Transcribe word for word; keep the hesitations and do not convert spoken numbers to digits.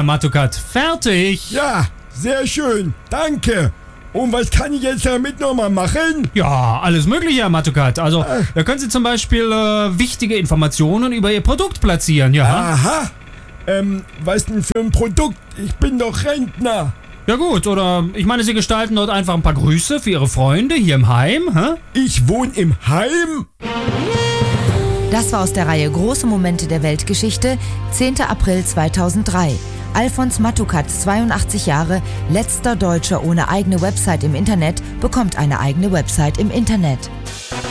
Herr Matukat. Fertig. Ja, sehr schön. Danke. Und was kann ich jetzt damit nochmal machen? Ja, alles mögliche, Herr Matukat. Also, Ach. da können Sie zum Beispiel äh, wichtige Informationen über Ihr Produkt platzieren, ja? Aha. Ähm, was denn für ein Produkt? Ich bin doch Rentner. Ja gut, oder ich meine, Sie gestalten dort einfach ein paar Grüße für Ihre Freunde hier im Heim, hä? Ich wohne im Heim? Das war aus der Reihe Große Momente der Weltgeschichte, zehnter April zweitausenddrei. Alfons Matukat, zweiundachtzig Jahre, letzter Deutscher ohne eigene Website im Internet, bekommt eine eigene Website im Internet.